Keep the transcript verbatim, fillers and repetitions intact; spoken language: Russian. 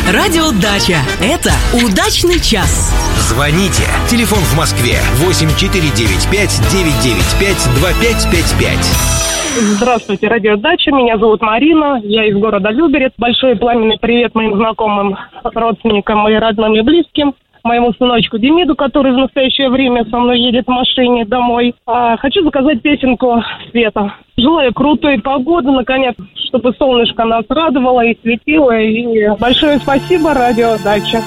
Радио Дача. Это удачный час. Звоните. Телефон в Москве восемь четыре девять пять девять девять пять два пять пять пять. Здравствуйте, Радио Дача. Меня зовут Марина. Я из города Люберец. Большой пламенный привет моим знакомым, родственникам и родным и близким. Моему сыночку Демиду, который в настоящее время со мной едет в машине домой. А, хочу заказать песенку Света. Желаю крутой погоды, наконец, чтобы солнышко нас радовало и светило. И большое спасибо, Радио Дача.